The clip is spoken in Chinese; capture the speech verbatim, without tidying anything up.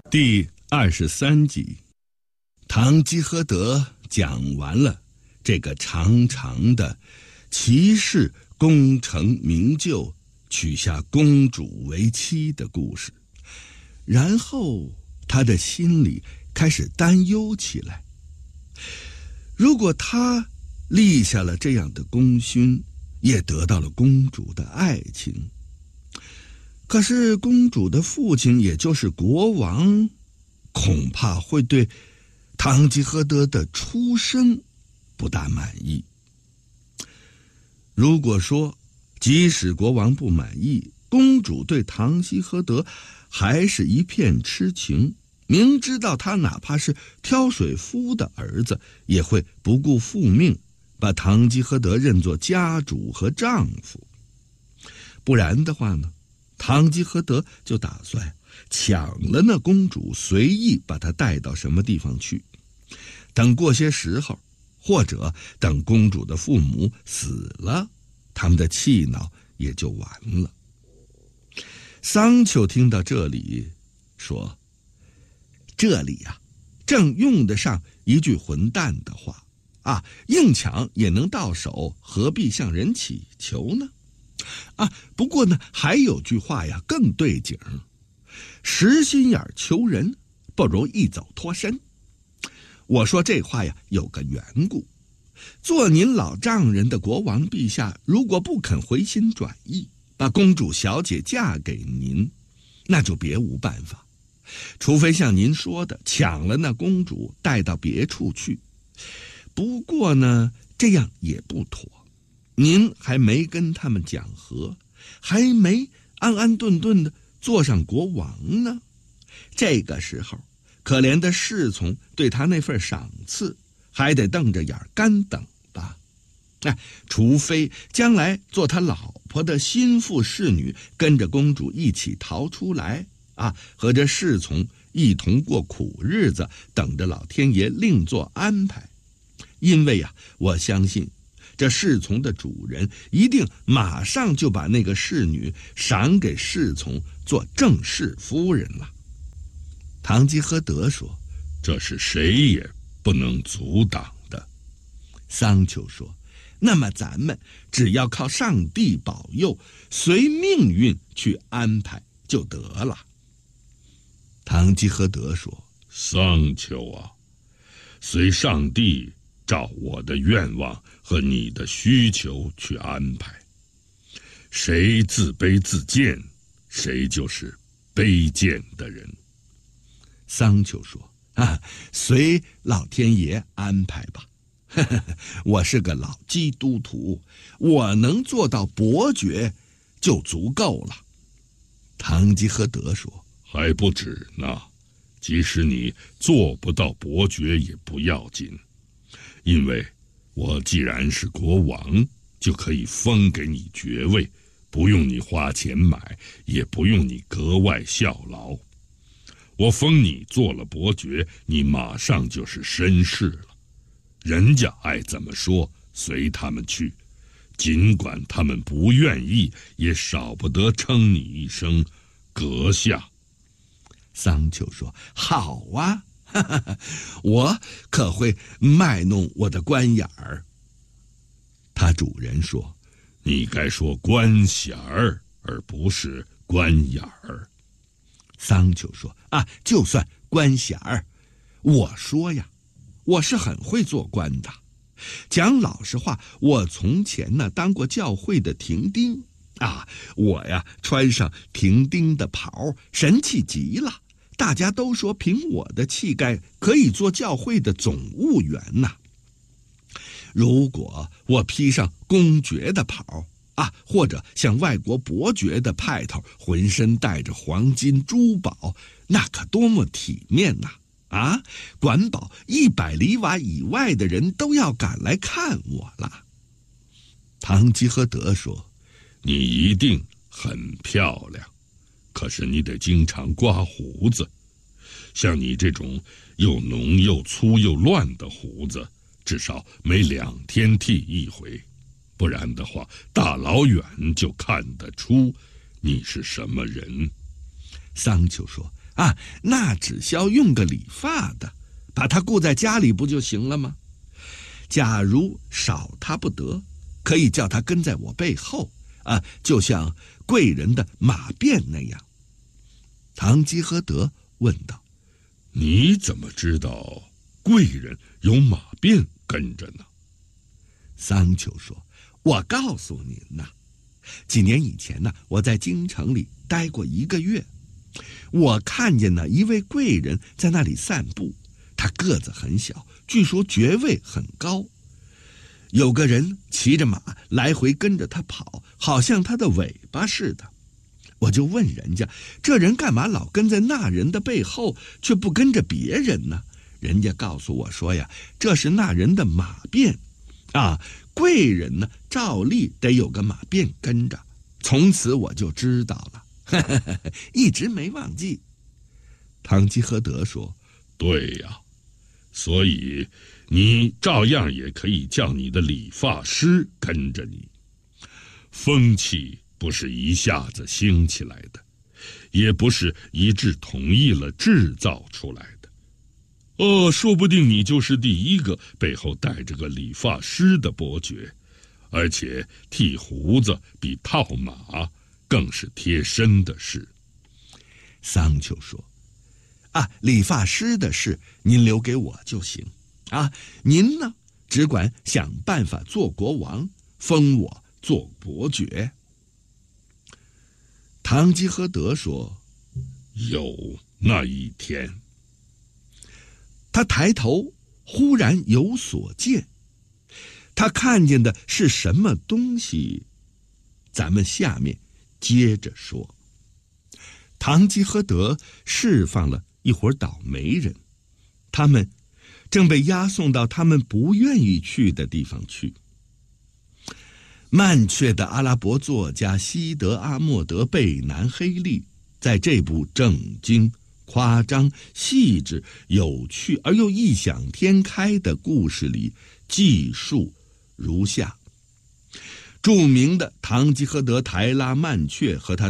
第二十三集，堂吉诃德讲完了这个长长的骑士功成名就，娶下公主为妻的故事，然后他的心里开始担忧起来。如果他立下了这样的功勋，也得到了公主的爱情，可是公主的父亲，也就是国王，恐怕会对堂吉诃德的出身不大满意。如果说即使国王不满意，公主对堂吉诃德还是一片痴情，明知道他哪怕是挑水夫的儿子，也会不顾父命把堂吉诃德认作家主和丈夫。不然的话呢，堂吉诃德就打算抢了那公主，随意把她带到什么地方去。等过些时候，或者等公主的父母死了，他们的气恼也就完了。桑丘听到这里说，这里呀、啊，正用得上一句混蛋的话啊，硬抢也能到手，何必向人乞求呢？啊，不过呢，还有句话呀更对景，实心眼求人，不如一走脱身。我说这话呀有个缘故，做您老丈人的国王陛下，如果不肯回心转意，把公主小姐嫁给您，那就别无办法，除非像您说的，抢了那公主带到别处去。不过呢，这样也不妥，您还没跟他们讲和，还没安安顿顿的做上国王呢。这个时候，可怜的侍从对他那份赏赐还得瞪着眼干等吧。哎，除非将来做他老婆的心腹侍女跟着公主一起逃出来啊，和这侍从一同过苦日子，等着老天爷另做安排。因为呀、啊，我相信这侍从的主人一定马上就把那个侍女赏给侍从做正室夫人了。堂吉诃德说， 这是谁也不能阻挡的。 桑丘说，那么咱们只要靠上帝保佑，随命运去安排就得了。堂吉诃德说， 桑丘啊，随上帝照我的愿望和你的需求去安排，谁自卑自贱，谁就是卑贱的人。 桑丘说，啊，随老天爷安排吧。我是个老基督徒，我能做到伯爵就足够了。堂吉诃德说， 还不止呢，即使你做不到伯爵也不要紧，因为我既然是国王，就可以封给你爵位，不用你花钱买，也不用你格外效劳。我封你做了伯爵，你马上就是绅士了，人家爱怎么说随他们去，尽管他们不愿意，也少不得称你一声阁下。 桑丘说，好啊，哈哈，我可会卖弄我的官眼儿。他主人说， 你该说官衔儿，而不是官眼儿。 桑丘说，啊，就算官衔儿，我说呀，我是很会做官的。讲老实话，我从前呢当过教会的亭丁啊，我呀穿上亭丁的袍，神气极了。大家都说凭我的气概可以做教会的总务员呐。如果我披上公爵的袍啊，或者像外国伯爵的派头，浑身带着黄金珠宝，那可多么体面呐！啊，管保一百里瓦以外的人都要赶来看我了。堂吉诃德说， 你一定很漂亮，可是你得经常刮胡子，像你这种又浓又粗又乱的胡子，至少每两天剃一回，不然的话，大老远就看得出你是什么人。 桑丘说， 啊，那只需要用个理发的，把他雇在家里不就行了吗？假如少他不得，可以叫他跟在我背后啊，就像贵人的马便那样。堂吉诃德问道： 你怎么知道贵人有马便跟着呢？ 桑丘说：我告诉您呐，几年以前呢，我在京城里待过一个月，我看见呢一位贵人在那里散步，他个子很小，据说爵位很高。有个人骑着马来回跟着他跑，好像他的尾巴似的。我就问人家，这人干嘛老跟在那人的背后，却不跟着别人呢？人家告诉我说呀，这是那人的马便啊，贵人呢照例得有个马便跟着。从此我就知道了，呵呵呵，一直没忘记。堂吉诃德说： 对呀，所以你照样也可以叫你的理发师跟着你。风气不是一下子兴起来的，也不是一致同意了制造出来的。哦，说不定你就是第一个背后带着个理发师的伯爵，而且剃胡子比套马更是贴身的事。 桑丘说：啊，理发师的事您留给我就行啊，您呢只管想办法做国王，封我做伯爵。堂吉诃德说： 有那一天。 他抬头忽然有所见，他看见的是什么东西？咱们下面接着说。堂吉诃德释放了一伙倒霉人，他们正被押送到他们不愿意去的地方去。曼阙的阿拉伯作家西德阿莫德贝南黑利在这部正经、夸张、细致、有趣而又异想天开的故事里记述如下：著名的堂吉诃德台拉曼阙和他